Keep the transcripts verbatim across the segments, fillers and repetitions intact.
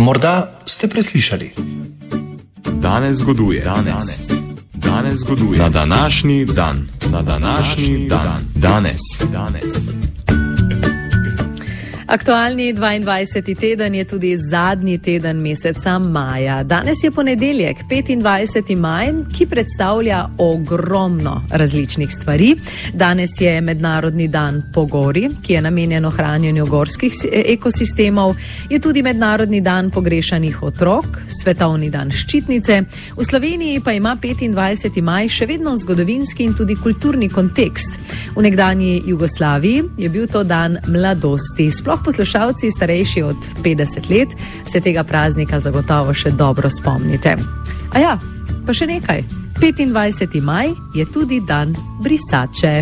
Morda ste preslišali. Danes zgoduje. Danes. Danes zgoduje. Na današnji dan. Na današnji dan. Danes. Danes. Aktualni dvaindvajseti teden je tudi zadnji teden meseca maja. Danes je ponedeljek, petindvajseti maj, ki predstavlja ogromno različnih stvari. Danes je Mednarodni dan pogori, ki je namenjen ohranjanju gorskih ekosistemov. Je tudi Mednarodni dan pogrešanih otrok, Svetovni dan ščitnice. V Sloveniji pa ima petindvajseti maj še vedno zgodovinski in tudi kulturni kontekst. V nekdanji Jugoslaviji je bil to dan mladosti. Sploh poslušalci starejši od petdeset let se tega praznika zagotovo še dobro spomnite. A ja, pa še nekaj. petindvajseti maj je tudi dan brisače.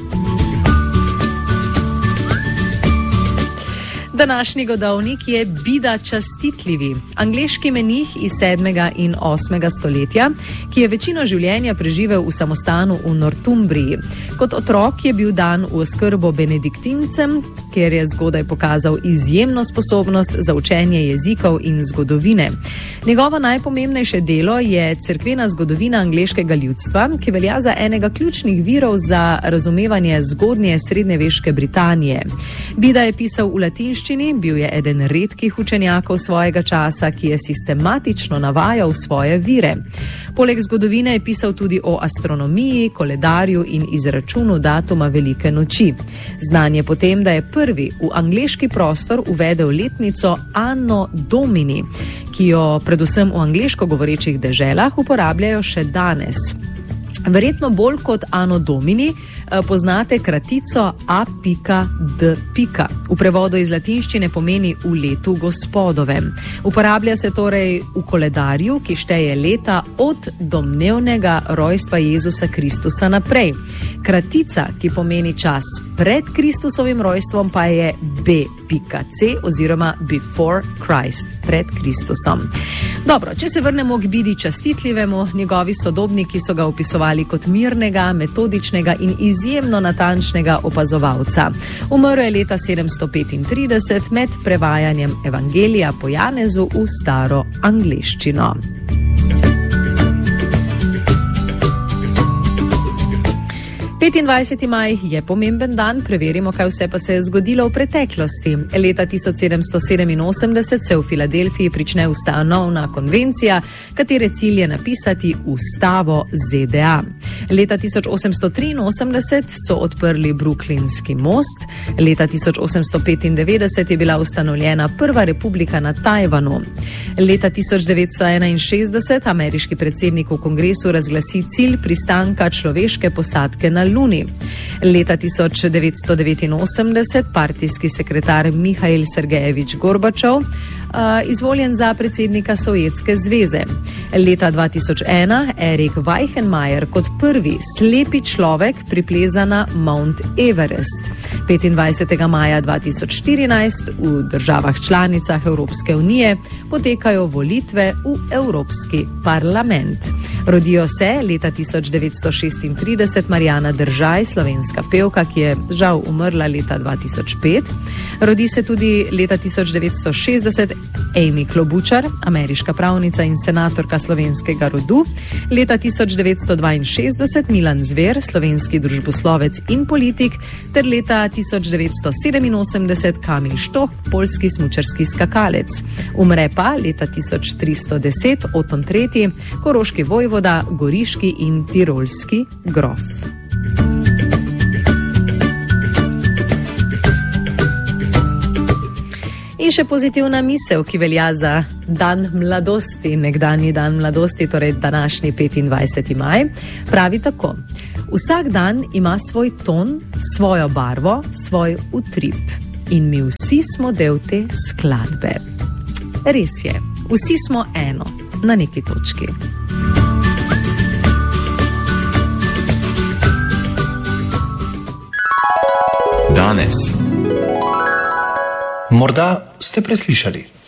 Današnji godovnik je Bida Častitljivi, angleški menih iz sedmega in osmega stoletja, ki je večino življenja preživel v samostanu v Northumbriji. Kot otrok je bil dan v oskrbo benediktincem, kjer je zgodaj pokazal izjemno sposobnost za učenje jezikov in zgodovine. Njegovo najpomembnejše delo je cerkvena zgodovina angleškega ljudstva, ki velja za enega ključnih virov za razumevanje zgodnje srednjeveške Britanije. Bida je pisal v latinščini, bil je eden redkih učenjakov svojega časa, ki je sistematično navajal svoje vire. Poleg zgodovine je pisal tudi o astronomiji, koledarju in izračunu datuma velike noči. Znan je potem, da je prvi v angleški prostor uvedel letnico Anno Domini, ki jo predvsem v angleško govorečih deželah uporabljajo še danes. Verjetno bolj kot Anno Domini poznate kratico A D. V prevodu iz latinščine pomeni v letu gospodovem. Uporablja se torej v koledarju, ki šteje leta od domnevnega rojstva Jezusa Kristusa naprej. Kratica, ki pomeni čas pred Kristusovim rojstvom, pa je B C oziroma Before Christ, pred Kristusom. Dobro, če se vrnemo k Bidi Častitljivemu, njegovi sodobniki so ga opisovali kot mirnega, metodičnega in izjemno natančnega opazovalca. Umrl je leta sedemsto petintrideset med prevajanjem Evangelija po Janezu v staro angleščino. petindvajseti maj je pomemben dan, preverimo, kaj vse pa se je zgodilo v preteklosti. Leta tisoč sedemsto sedeminosemdeset se v Filadelfiji prične ustanovna konvencija, katere cilj je napisati Ustavo Z D A. Leta tisoč osemsto triinosemdeset so odprli Brooklynski most. Leta tisoč osemsto petindevetdeset je bila ustanovljena prva republika na Tajvanu. Leta tisoč devetsto enainšestdeset ameriški predsednik v kongresu razglasi cilj pristanka človeške posadke na Luni. Leta tisoč devetsto devetinosemdeset partijski sekretar Mihail Sergejevič Gorbačov uh, izvoljen za predsednika Sovjetske zveze. Leta dva tisoč ena Erik Weihenmayer kot prvi slepi človek pripleza na Mount Everest. petindvajsetega maja dva tisoč štirinajst v državah članicah Evropske unije potekajo volitve v Evropski parlament. Rodijo se leta tisoč devetsto šestintrideset Marjana Držaj, slovenska pevka, ki je žal umrla leta dva tisoč pet. Rodi se tudi leta tisoč devetsto šestdeset Amy Klobučar, ameriška pravnica in senatorka slovenskega rodu. Leta tisoč devetsto dvainšestdeset Milan Zver, slovenski družboslovec in politik. Ter leta tisoč devetsto sedeminosemdeset Kamil Štoh, poljski smučarski skakalec. Umre pa leta tisoč tristo deset Oton tretji, koroški vojvoda, goriški in tirolski grof. In še pozitivna misel, ki velja za dan mladosti, nekdanji dan mladosti, torej današnji petindvajseti maj, pravi tako. Vsak dan ima svoj ton, svojo barvo, svoj utrip. In mi vsi smo del te skladbe. Res je, vsi smo eno, na neki točki. Danes. Morda ste preslišali.